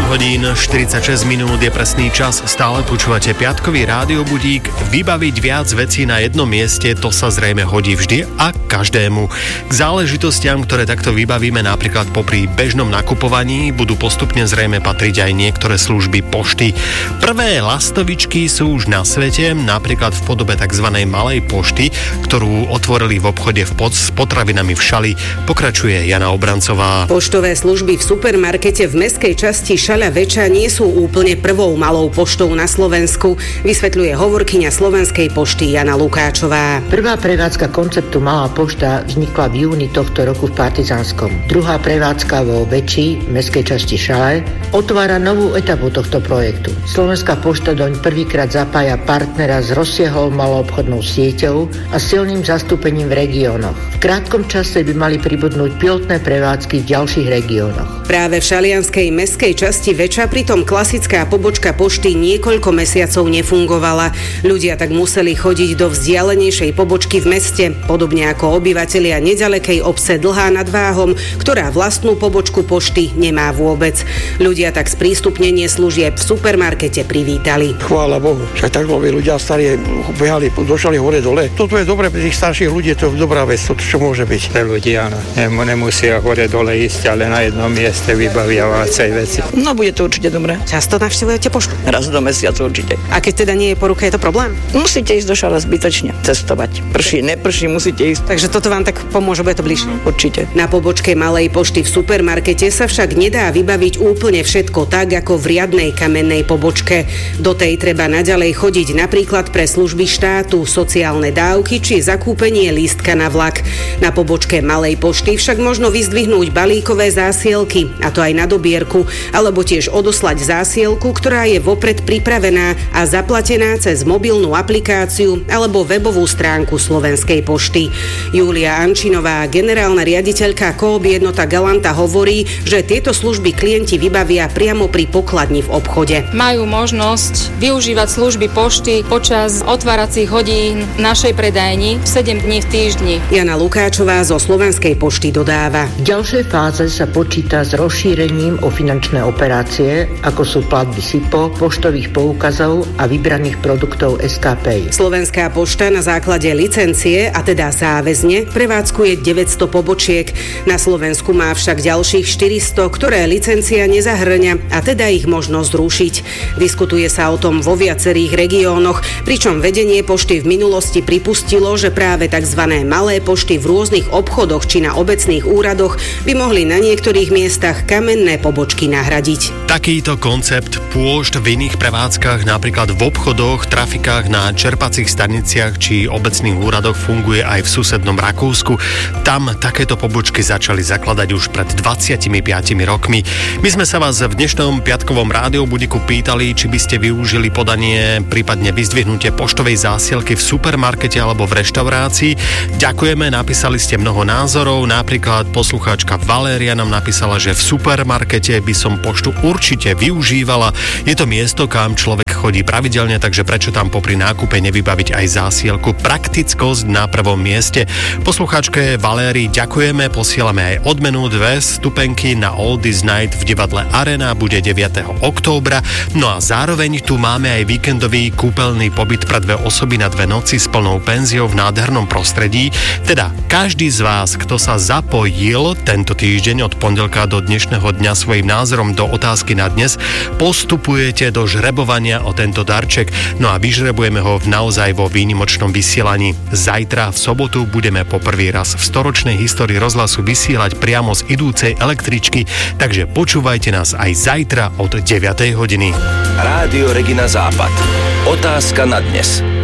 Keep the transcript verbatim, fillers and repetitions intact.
hodín štyridsaťšesť minút je presný čas. Stále počúvate piatkový rádiobudík. Vybaviť viac vecí na jednom mieste, to sa zrejme hodí vždy a každému. K záležitostiam, ktoré takto vybavíme napríklad popri bežnom nakupovaní, budú postupne zrejme patriť aj niektoré služby pošty. Prvé lastovičky sú už na svete, napríklad v podobe tzv. Malej pošty, ktorú otvorili v obchode v pod, s potravinami v Šali. Pokračuje Jana Obrancová. Poštové služby v supermarkete v mestskej časti Šaľa Väčša nie sú úplne prvou malou poštou na Slovensku, vysvetľuje hovorkyňa Slovenskej pošty Jana Lukáčová. Prvá prevádzka konceptu Malá pošta vznikla v júni tohto roku v Partizánskom. Druhá prevádzka vo Väčši, mestskej časti Šale, otvára novú etapu tohto projektu. Slovenská pošta doň prvýkrát zapája partnera s rozsiahlou maloobchodnou sieťou a silným zastúpením v regiónoch. V krátkom čase by mali pribudnúť pilotné prevádzky v ďalších regiónoch. Práve v šalianskej mestskej časti Väčša pritom klasická pobočka pošty niekoľko mesiacov nefungovala. Ľudia tak museli chodiť do vzdialenejšej pobočky v meste, podobne ako obyvatelia nedalekej obce Dlhá nad Váhom, ktorá vlastnú pobočku pošty nemá vôbec. Ľudia tak sprístupnenie služieb v supermarkete privítali. Chvála Bohu, však tak ľudia starí behali, došali hore dole. Toto je dobré pre tých starších ľudí, to je dobrá vec, to čo môže byť. Pre ľudí áno, nemusia hore dole ísť, ale na jednom mieste vybavia viacej veci. No bude to určite dobré. Často navštevujete poštu? Raz do mesiaca určite. A keď teda nie je po ruke, je to problém? Musíte ísť do Šala zbytočne, cestovať. Prší, neprší, musíte ísť. Takže toto vám tak pomôže, bude to bližšie? Určite. Na pobočke Malej pošty v supermarkete sa však nedá vybaviť úplne všetko tak, ako v riadnej kamennej pobočke. Do tej treba naďalej chodiť napríklad pre služby štátu, sociálne dávky či zakúpenie lístka na vlak. Na pobočke Malej pošty však možno vyzdvihnúť balíkové zásielky, a to aj na dobierku, alebo tiež odoslať zásielku, ktorá je vopred pripravená a zaplatená cez mobilnú aplikáciu alebo webovú stránku Slovenskej pošty. Júlia Ančinová, generálna riaditeľka Coop jednota Galanta, hovorí, že tieto služby klienti vybavia priamo pri pokladni v obchode. Majú možnosť využívať služby pošty počas otváracích hodín našej predajni sedem dní v týždni. Jana Lukáčová zo Slovenskej pošty dodáva. V ďalšej fáze sa počíta s rozšírením o finančné operácie, ako sú platby SIPO, poštových poukazov a vybraných produktov es ká Pay. Slovenská pošta na základe licencie, a teda záväzne, prevádzkuje deväťsto pobočiek. Na Slovensku má však ďalších štyristo, ktoré licencia nezahŕňa, a teda ich možno zrušiť. Diskutuje sa o tom vo viacerých regiónoch, pričom vedenie pošty v minulosti pripustilo, že práve tzv. Malé pošty v rôznych obchodoch či na obecných úradoch by mohli na niektorých miestach kamenné pobočky nahradiť. Takýto koncept pôšt v iných prevádzkach, napríklad v obchodoch, trafikách, na čerpacích staniciach či obecných úradoch funguje aj v susednom Rakúsku. Tam takéto pobočky začali zakladať už pred dvadsiatimi piatimi rokmi. My sme sa vás v dnešnom piatkovom rádiobudíku pýtali, či by ste využili podanie, prípadne vyzdvihnutie poštovej zásielky v supermarkete alebo v reštaurácii. Ďakujeme, napísali ste mnoho názorov, napríklad poslucháčka Valéria nám napísala, že v supermarkete by som poštu určite využívala. Je to miesto, kam človek chodí pravidelne, takže prečo tam popri nákupe nevybaviť aj zásielku? Praktickosť na prvom mieste. Poslucháčke Valérii ďakujeme, posielame aj odmenu, dve stupenky na Oldies Night v divadle Arena, bude deviateho októbra. No a zároveň tu máme aj víkendový kúpeľný pobyt pre dve osoby na dve noci s plnou penziou v nádhernom prostredí. Teda každý z vás, kto sa zapojil tento týždeň od pondelka do dnešného dňa svojím názorom do otázky na dnes, postupujete do žrebovania o tento darček, no a vyžrebujeme ho v naozaj vo výnimočnom vysielaní. Zajtra v sobotu budeme po prvý raz v storočnej histórii rozhlasu vysielať priamo z idúcej električky, takže počúvajte nás aj zajtra od deviatej hodiny. Rádio Regina Západ. Otázka na dnes.